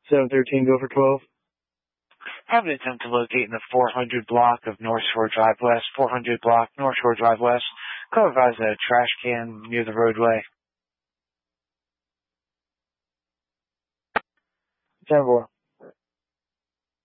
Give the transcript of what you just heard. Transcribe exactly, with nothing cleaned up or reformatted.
seven thirteen, go for twelve. Have an attempt to locate in the four hundred block of North Shore Drive West, four hundred block, North Shore Drive West. Call advise a trash can near the roadway. ten four.